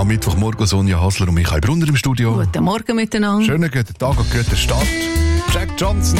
Am Mittwochmorgen Sonja Hasler und Michael Brunner im Studio. Guten Morgen miteinander. Schönen guten Tag und guten Start. Jack Johnson.